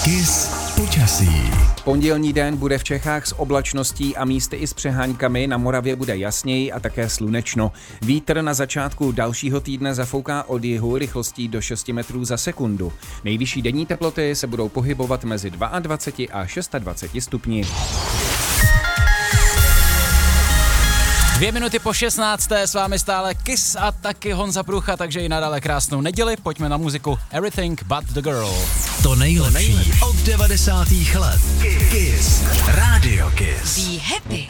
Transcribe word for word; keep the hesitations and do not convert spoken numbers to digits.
Kiss počasí. Pondělní den bude v Čechách s oblačností a místy i s přeháňkami, na Moravě bude jasněji a také slunečno. Vítr na začátku dalšího týdne zafouká od jihu rychlostí do šesti metrů za sekundu. Nejvyšší denní teploty se budou pohybovat mezi dvaceti dvěma a dvaceti šesti stupni. Dvě minuty po šestnácté s vámi stále Kiss a taky Honza Průcha, takže i nadále krásnou neděli. Pojďme na muziku Everything But The Girl. To nejlepší od devadesátých let. Kiss. Radio Kiss. Be happy.